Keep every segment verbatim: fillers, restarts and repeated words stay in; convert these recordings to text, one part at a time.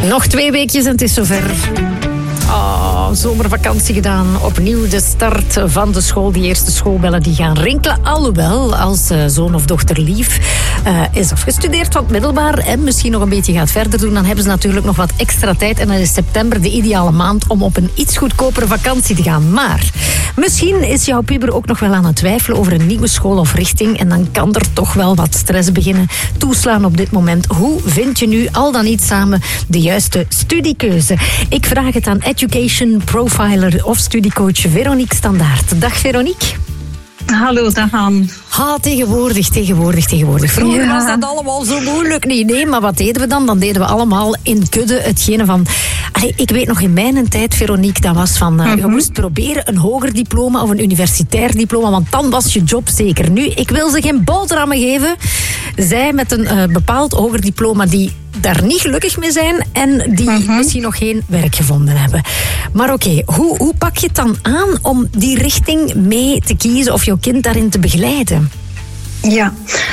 Nog twee weekjes en het is zover. Oh, zomervakantie gedaan. Opnieuw de start van de school. Die eerste schoolbellen die gaan rinkelen. Alhoewel, als uh, zoon of dochter Lief uh, is afgestudeerd van het middelbaar en misschien nog een beetje gaat verder doen, dan hebben ze natuurlijk nog wat extra tijd. En dan is september de ideale maand om op een iets goedkopere vakantie te gaan. Maar misschien is jouw puber ook nog wel aan het twijfelen over een nieuwe school of richting. En dan kan er toch wel wat stress beginnen toeslaan op dit moment. Hoe vind je nu al dan niet samen de juiste studiekeuze? Ik vraag het aan Education Profiler of studiecoach Veronique Standaert. Dag Veronique. Hallo, dag Anne. Ha, tegenwoordig, tegenwoordig, tegenwoordig. Vroeger ja. was dat allemaal zo moeilijk. Nee, nee, maar wat deden we dan? Dan deden we allemaal in kudde hetgene van... Allee, ik weet nog in mijn tijd, Veronique, dat was van... Uh, mm-hmm. Je moest proberen een hoger diploma of een universitair diploma, want dan was je job zeker. Nu, ik wil ze geen boterhammen geven. Zij met een uh, bepaald hoger diploma die daar niet gelukkig mee zijn en die mm-hmm. misschien nog geen werk gevonden hebben. Maar oké, okay, hoe, hoe pak je het dan aan om die richting mee te kiezen of jouw kind daarin te begeleiden? Ja,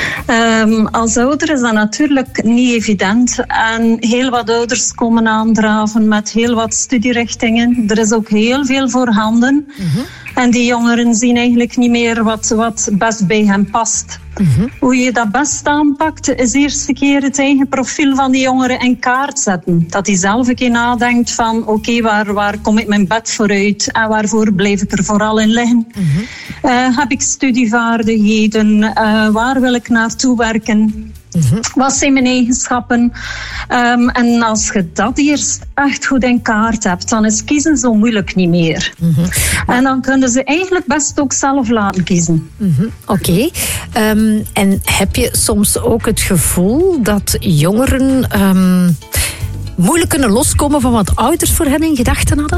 um, als ouder is dat natuurlijk niet evident. En heel wat ouders komen aandraven met heel wat studierichtingen. Er is ook heel veel voorhanden. Mm-hmm. En die jongeren zien eigenlijk niet meer wat, wat best bij hen past. Mm-hmm. Hoe je dat best aanpakt, is eerst een keer het eigen profiel van die jongeren in kaart zetten. Dat hij zelf een keer nadenkt van, oké, okay, waar, waar kom ik mijn bed vooruit en waarvoor blijf ik er vooral in liggen? Mm-hmm. Uh, heb ik studievaardigheden? Uh, waar wil ik naartoe werken? Mm-hmm. Wat zijn mijn eigenschappen? Um, en als je dat eerst echt goed in kaart hebt, dan is kiezen zo moeilijk niet meer. Mm-hmm. En dan kunnen ze eigenlijk best ook zelf laten kiezen. Mm-hmm. Oké. Okay. Um, en heb je soms ook het gevoel dat jongeren um, moeilijk kunnen loskomen van wat ouders voor hen in gedachten hadden?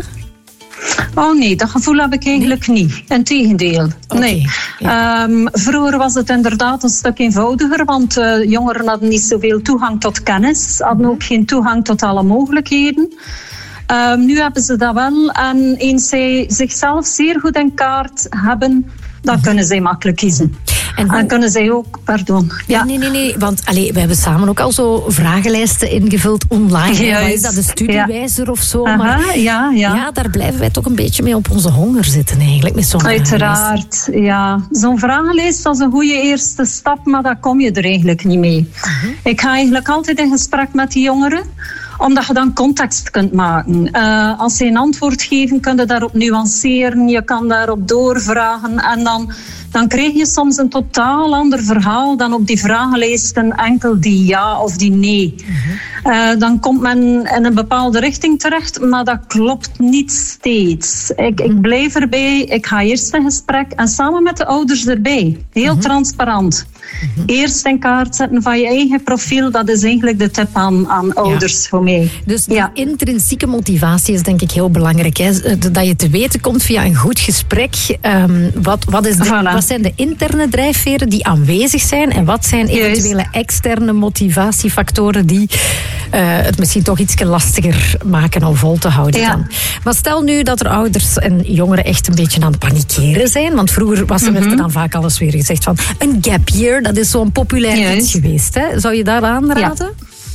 Oh nee, dat gevoel heb ik eigenlijk nee. niet. Integendeel. Okay. Nee. Ja. Um, vroeger was het inderdaad een stuk eenvoudiger, want uh, jongeren hadden niet zoveel toegang tot kennis, hadden ook geen toegang tot alle mogelijkheden. Um, nu hebben ze dat wel en eens zij zichzelf zeer goed in kaart hebben, dan kunnen zij makkelijk kiezen. En, hoe... en kunnen zij ook, pardon. Ja, ja. Nee, nee, nee, want allee, we hebben samen ook al zo vragenlijsten ingevuld online. Ja, is dat een studiewijzer ja. of zo? Aha, maar ja, ja. ja, daar blijven wij toch een beetje mee op onze honger zitten eigenlijk. Met zo'n Uiteraard, ja. Zo'n vragenlijst, dat is een goede eerste stap, maar daar kom je er eigenlijk niet mee. Uh-huh. Ik ga eigenlijk altijd in gesprek met die jongeren, omdat je dan context kunt maken. Uh, als ze een antwoord geven, kun je daarop nuanceren, je kan daarop doorvragen en dan, dan krijg je soms een totaal ander verhaal dan op die vragenlijsten enkel die ja of die nee. Uh-huh. Uh, dan komt men in een bepaalde richting terecht, maar dat klopt niet steeds. Ik, ik blijf erbij, ik ga eerst in gesprek en samen met de ouders erbij. Heel uh-huh. transparant. Uh-huh. Eerst in kaart zetten van je eigen profiel, dat is eigenlijk de tip aan, aan ouders ja. voor mij. Dus die ja. intrinsieke motivatie is denk ik heel belangrijk. Hè? Dat je te weten komt via een goed gesprek. Um, wat, wat, is de, voilà. wat zijn de interne drijfveren die aanwezig zijn en wat zijn eventuele Juist. externe motivatiefactoren die uh, het misschien toch iets lastiger maken om vol te houden ja. dan. Maar stel nu dat er ouders en jongeren echt een beetje aan het panikeren zijn, want vroeger was er mm-hmm. werd er dan vaak alles weer gezegd van een gap year, dat is zo'n populair Juist. iets geweest. Hè? Zou je daar aanraden?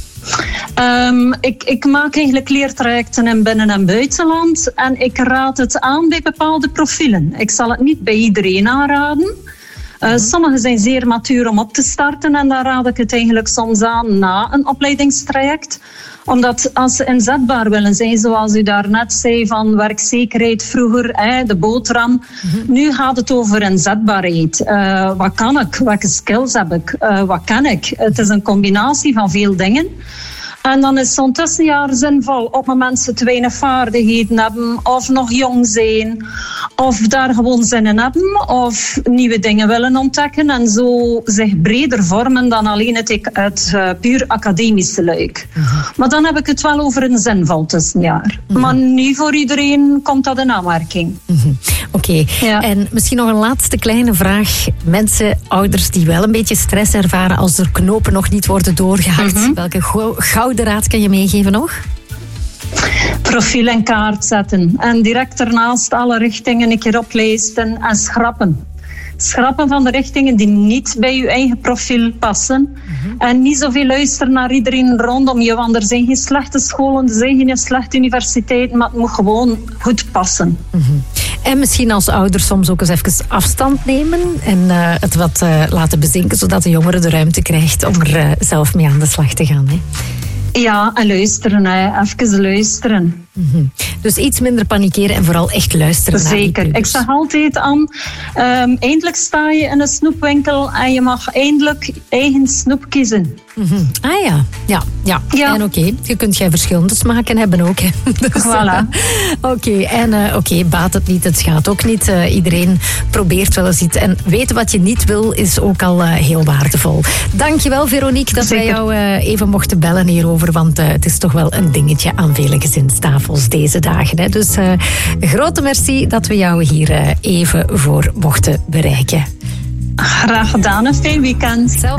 Ja. Um, ik, ik maak eigenlijk leertrajecten in binnen- en buitenland en ik raad het aan bij bepaalde profielen. Ik zal het niet bij iedereen aanraden. Uh, sommigen zijn zeer matuur om op te starten en daar raad ik het eigenlijk soms aan na een opleidingstraject. Omdat als ze inzetbaar willen zijn, zoals u daarnet zei, van werkzekerheid vroeger, hè, de boterham. Mm-hmm. Nu gaat het over inzetbaarheid. Uh, wat kan ik? Welke skills heb ik? Uh, wat ken ik? Het is een combinatie van veel dingen. En dan is zo'n tussenjaar zinvol op het moment ze te weinig vaardigheden hebben of nog jong zijn of daar gewoon zin in hebben of nieuwe dingen willen ontdekken en zo zich breder vormen dan alleen het, het uh, puur academische luik. Uh-huh. Maar dan heb ik het wel over een zinvol tussenjaar. Uh-huh. Maar niet voor iedereen komt dat in aanmerking. Uh-huh. Oké, okay. ja. En misschien nog een laatste kleine vraag. Mensen, ouders die wel een beetje stress ervaren als er knopen nog niet worden doorgehakt. Uh-huh. Welke go- gouden raad kan je meegeven nog? Profiel in kaart zetten. En direct daarnaast alle richtingen een keer oplijsten en schrappen. schrappen van de richtingen die niet bij je eigen profiel passen. Mm-hmm. En niet zoveel luisteren naar iedereen rondom je, want er zijn geen slechte scholen, er zijn geen slechte universiteiten, maar het moet gewoon goed passen. Mm-hmm. En misschien als ouders soms ook eens even afstand nemen en uh, het wat uh, laten bezinken, zodat de jongere de ruimte krijgt om er uh, zelf mee aan de slag te gaan. Hè? Ja, en luisteren, hè. Even luisteren. Mm-hmm. Dus iets minder panikeren en vooral echt luisteren. Zeker. Ik zeg altijd aan, um, eindelijk sta je in een snoepwinkel en je mag eindelijk eigen snoep kiezen. Mm-hmm. Ah ja, ja, ja. ja. En oké, okay. je kunt jij verschillende smaken hebben ook. Hè. Dus, voilà. Oké, okay. en uh, oké, okay, baat het niet, het schaadt ook niet. Uh, iedereen probeert wel eens iets. En weten wat je niet wil is ook al uh, heel waardevol. Dankjewel Veronique dat Zeker. wij jou uh, even mochten bellen hierover, want uh, het is toch wel een dingetje aan vele gezinstafels deze dagen. Hè. Dus uh, grote merci dat we jou hier uh, even voor mochten bereiken. Graag gedaan, een fijn weekend. Zelf